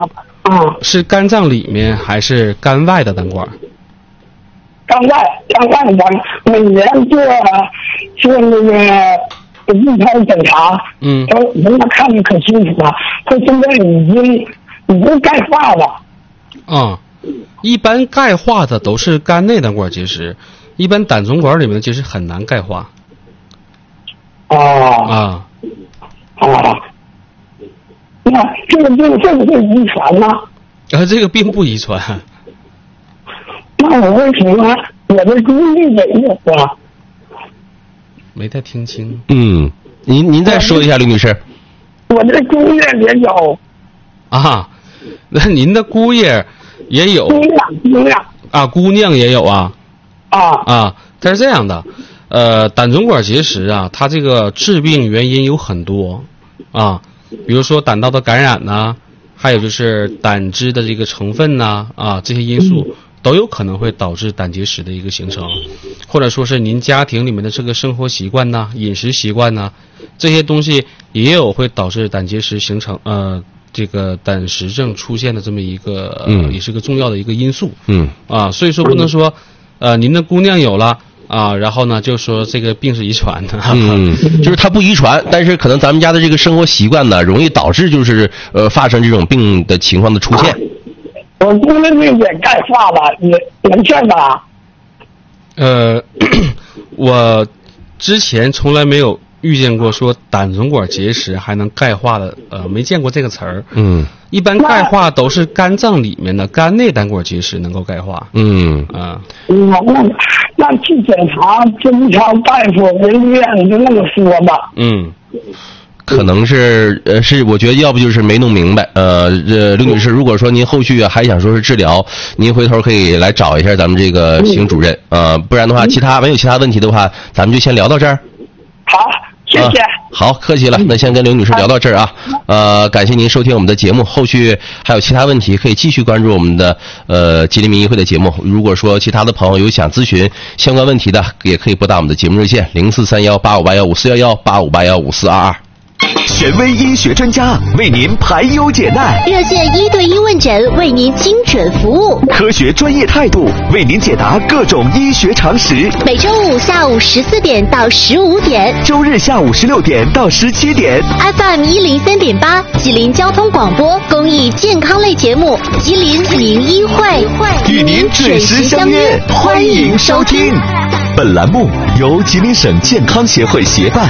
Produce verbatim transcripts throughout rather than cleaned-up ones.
啊， 是肝脏里面还是肝外的胆管？ 肝外，肝外的，每年做做那个一胎检查， 嗯， 都人家看的可清楚了，他现在已经已经钙化了。 啊，一般钙化的都是肝内胆管结石，一般胆总管里面的结石很难钙化。 哦啊啊，那这个病这个是遗传吗？ 啊，这个并不遗传。 那我为什么我的姑爷也有啊？ 没太听清。 嗯，您您再说一下，刘女士。 我的姑爷也有。 啊，那您的姑爷也有？ 姑娘，姑娘。 啊，姑娘也有啊。 啊啊，它是这样的，呃，胆总管结石啊，它这个致病原因有很多啊，比如说胆道的感染呐、啊，还有就是胆汁的这个成分呐 啊, 啊，这些因素都有可能会导致胆结石的一个形成，或者说是您家庭里面的这个生活习惯呐、饮食习惯呐，这些东西也有会导致胆结石形成呃。这个胆石症出现的这么一个， 嗯， 也是个重要的一个因素， 嗯， 啊，所以说不能说，呃，您的姑娘有了啊，然后呢就说这个病是遗传的， 嗯，就是它不遗传，但是可能咱们家的这个生活习惯呢，容易导致就是呃发生这种病的情况的出现。 我姑娘那也钙化了，也也这吧？ 呃，我之前从来没有遇见过说胆总管结石还能钙化的，呃，没见过这个词儿。 嗯， 一般钙化都是肝脏里面的肝内胆管结石能够钙化。 嗯啊， 嗯，那那去检查，中超大夫人医院就那么说吧。 嗯。 可能是呃是，我觉得要不就是没弄明白。呃，这刘女士，如果说您后续还想说是治疗，您回头可以来找一下咱们这个邢主任啊、呃，不然的话，其他没有其他问题的话，咱们就先聊到这儿。 好，谢谢。 啊、好，客气了。那先跟刘女士聊到这儿啊。呃，感谢您收听我们的节目，后续还有其他问题可以继续关注我们的呃吉林民谊会的节目。如果说其他的朋友有想咨询相关问题的，也可以拨打我们的节目热线零四三幺八五八幺五四幺幺八五八幺五四二二。 权威医学专家为您排忧解难， 热线一对一问诊为您精准服务， 科学专业态度为您解答各种医学常识。 每周五下午十四点到十五点， 周日下午十六点到十七点 ，F M 一零三点八，吉林交通广播公益健康类节目《吉林民医会》， 与您准时相约，欢迎收听。本栏目由吉林省健康协会协办。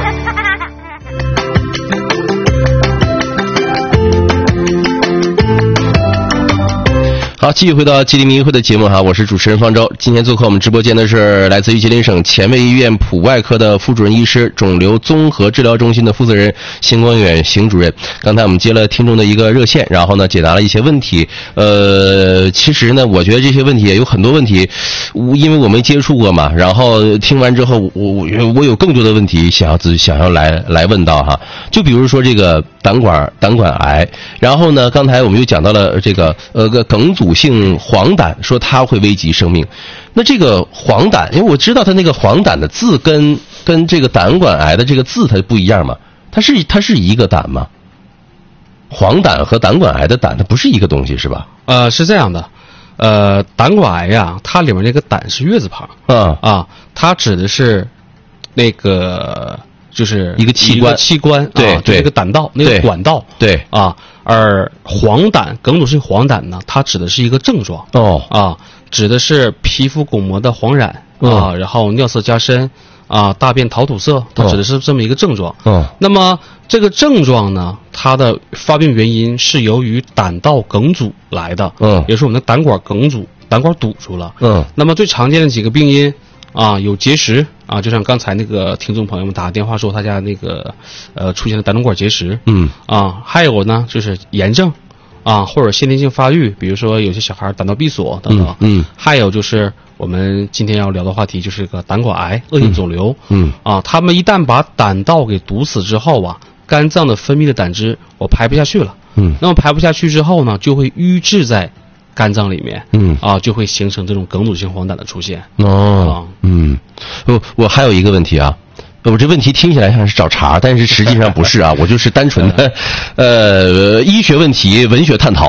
好，继续回到吉林民谊会的节目哈，我是主持人方舟。今天做客我们直播间的是来自于吉林省前卫医院普外科的副主任医师、肿瘤综合治疗中心的负责人邢光远邢主任。刚才我们接了听众的一个热线，然后呢解答了一些问题。呃，其实呢，我觉得这些问题也有很多问题，因为我没接触过嘛。然后听完之后，我我我有更多的问题想要自想要来来问到哈。就比如说这个胆管胆管癌，然后呢，刚才我们又讲到了这个呃个梗阻性黄疸，说它会危及生命。那这个黄疸，因为我知道它那个黄疸的字跟跟这个胆管癌的这个字它不一样嘛，它是它是一个胆吗？黄疸和胆管癌的胆它不是一个东西是吧？ 呃，是这样的，呃，胆管癌呀，它里面那个胆是月字旁， 啊啊，它指的是那个就是一个器官， 器官， 对啊、对，这个胆道那个管道， 对啊，而黄疸梗阻性黄疸呢，它指的是一个症状， 哦啊，指的是皮肤巩膜的黄染、 嗯、 啊，然后尿色加深啊，大便桃土色，它指的是这么一个症状。 嗯， 那么这个症状呢，它的发病原因是由于胆道梗阻来的， 嗯， 也是我们的胆管梗阻，胆管堵住了。 嗯， 那么最常见的几个病因啊，有结石啊，就像刚才那个听众朋友们打电话说他家那个呃出现了胆总管结石， 嗯啊，还有呢就是炎症啊，或者先天性发育，比如说有些小孩胆道闭锁等等， 嗯，嗯还有就是我们今天要聊的话题就是个胆管癌、恶性肿瘤， 嗯啊，他们一旦把胆道给堵死之后啊，肝脏的分泌的胆汁我排不下去了， 嗯， 那么排不下去之后呢，就会淤滞在肝脏里面， 嗯啊，就会形成这种梗阻性黄疸的出现。 哦，嗯，我我还有一个问题啊，我这问题听起来像是找茬，但是实际上不是啊，我就是单纯的呃医学问题文学探讨。